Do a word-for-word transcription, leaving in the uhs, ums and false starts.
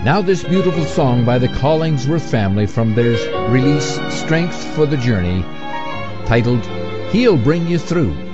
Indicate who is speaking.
Speaker 1: Now this beautiful song by the Collingsworth family from their release Strength for the Journey, titled He'll Bring You Through.